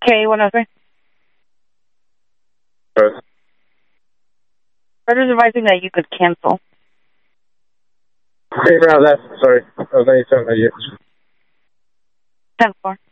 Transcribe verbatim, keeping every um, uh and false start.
Okay, what else? First. Fred is advising that you could cancel. Hey, around that. Sorry. I was only talking about you. ten four.